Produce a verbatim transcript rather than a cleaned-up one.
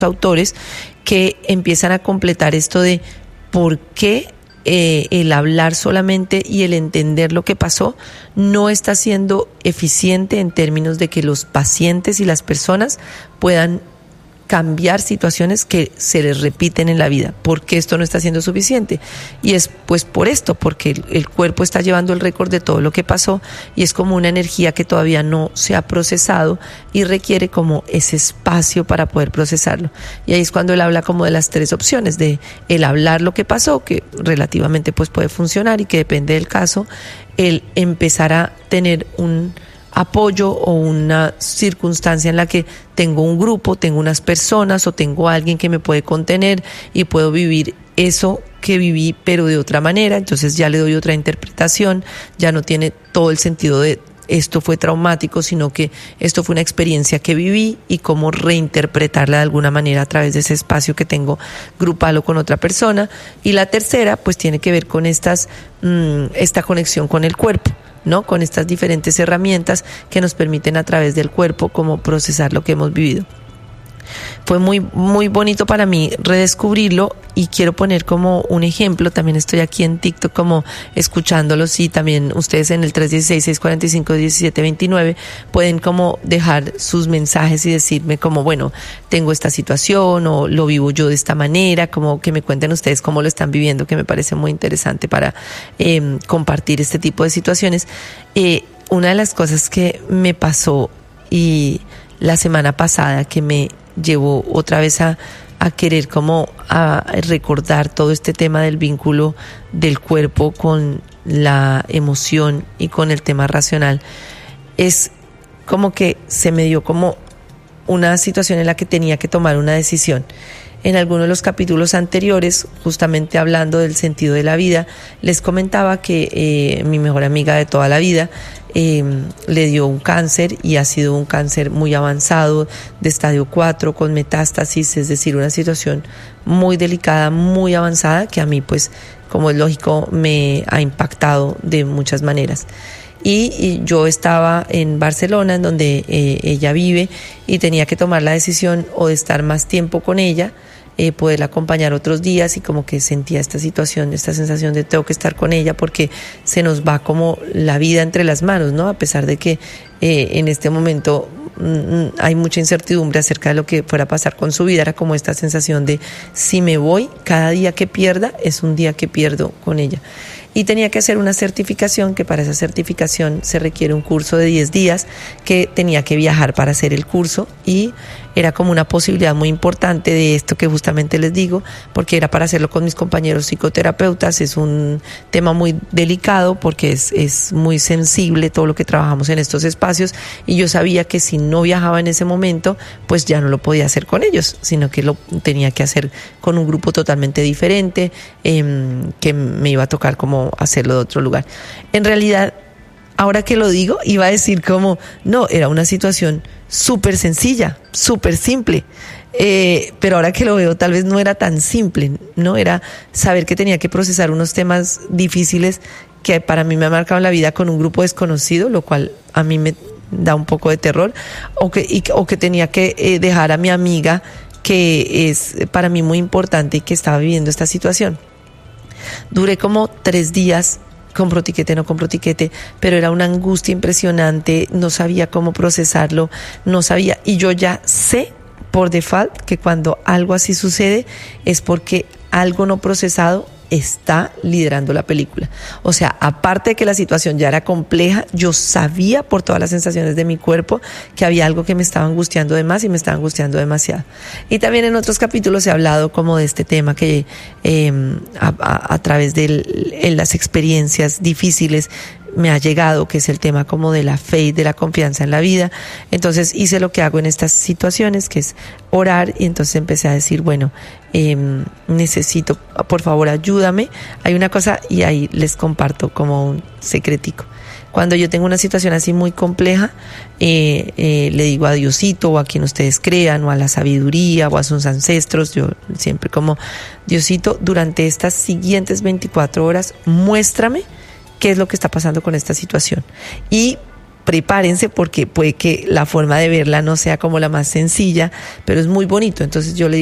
autores que empiezan a completar esto de por qué eh, el hablar solamente y el entender lo que pasó no está siendo eficiente en términos de que los pacientes y las personas puedan cambiar situaciones que se les repiten en la vida. ¿Por qué esto no está siendo suficiente? Y es pues por esto, porque el, el cuerpo está llevando el récord de todo lo que pasó y es como una energía que todavía no se ha procesado y requiere como ese espacio para poder procesarlo. Y ahí es cuando él habla como de las tres opciones, de el hablar lo que pasó, que relativamente pues puede funcionar y que depende del caso, el empezar a tener un apoyo o una circunstancia en la que tengo un grupo, tengo unas personas o tengo alguien que me puede contener y puedo vivir eso que viví pero de otra manera, entonces ya le doy otra interpretación, ya no tiene todo el sentido de esto fue traumático, sino que esto fue una experiencia que viví y cómo reinterpretarla de alguna manera a través de ese espacio que tengo grupal o con otra persona. Y la tercera pues tiene que ver con estas, mmm, esta conexión con el cuerpo, ¿no? Con estas diferentes herramientas que nos permiten a través del cuerpo como procesar lo que hemos vivido. Fue muy, muy bonito para mí redescubrirlo y quiero poner como un ejemplo. También estoy aquí en TikTok como escuchándolos y también ustedes en el tres uno seis, seis cuatro cinco, uno siete dos nueve pueden como dejar sus mensajes y decirme como, bueno, tengo esta situación o lo vivo yo de esta manera, como que me cuenten ustedes cómo lo están viviendo, que me parece muy interesante para eh, compartir este tipo de situaciones. Eh, una de las cosas que me pasó y la semana pasada que me llevó otra vez a, a querer como a recordar todo este tema del vínculo del cuerpo con la emoción y con el tema racional. Es como que se me dio como una situación en la que tenía que tomar una decisión. En algunos de los capítulos anteriores, justamente hablando del sentido de la vida, les comentaba que eh, mi mejor amiga de toda la vida eh, le dio un cáncer y ha sido un cáncer muy avanzado de estadio cuatro con metástasis, es decir, una situación muy delicada, muy avanzada que a mí pues como es lógico me ha impactado de muchas maneras. Y, y yo estaba en Barcelona, en donde eh, ella vive, y tenía que tomar la decisión o de estar más tiempo con ella, eh, poderla acompañar otros días, y como que sentía esta situación, esta sensación de tengo que estar con ella porque se nos va como la vida entre las manos, ¿no? A pesar de que eh, en este momento mm, hay mucha incertidumbre acerca de lo que fuera a pasar con su vida, era como esta sensación de si me voy, cada día que pierda es un día que pierdo con ella. Y tenía que hacer una certificación, que para esa certificación se requiere un curso de diez días, que tenía que viajar para hacer el curso, y era como una posibilidad muy importante de esto que justamente les digo, porque era para hacerlo con mis compañeros psicoterapeutas. Es un tema muy delicado porque es, es muy sensible todo lo que trabajamos en estos espacios, y yo sabía que si no viajaba en ese momento, pues ya no lo podía hacer con ellos, sino que lo tenía que hacer con un grupo totalmente diferente, eh, que me iba a tocar como hacerlo de otro lugar. En realidad, ahora que lo digo, iba a decir como, no, era una situación súper sencilla, súper simple, eh, pero ahora que lo veo tal vez no era tan simple, ¿no? Era saber que tenía que procesar unos temas difíciles que para mí me han marcado la vida con un grupo desconocido, lo cual a mí me da un poco de terror, o que, y, o que tenía que eh, dejar a mi amiga, que es para mí muy importante y que estaba viviendo esta situación. Duré como tres días, compro tiquete, no compro tiquete, pero era una angustia impresionante, no sabía cómo procesarlo, no sabía, y yo ya sé por default que cuando algo así sucede es porque algo no procesado está liderando la película. O sea, aparte de que la situación ya era compleja, yo sabía por todas las sensaciones de mi cuerpo que había algo que me estaba angustiando de más y me estaba angustiando demasiado. Y también en otros capítulos he hablado como de este tema que eh, a, a, a través de las experiencias difíciles me ha llegado, que es el tema como de la fe y de la confianza en la vida. Entonces hice lo que hago en estas situaciones, que es orar, y entonces empecé a decir, bueno, eh, necesito, por favor, ayúdame. Hay una cosa, y ahí les comparto como un secretico. Cuando yo tengo una situación así muy compleja, eh, eh, le digo a Diosito, o a quien ustedes crean, o a la sabiduría, o a sus ancestros, yo siempre como, Diosito, durante estas siguientes veinticuatro horas, muéstrame qué es lo que está pasando con esta situación. Y prepárense porque puede que la forma de verla no sea como la más sencilla, pero es muy bonito. Entonces yo le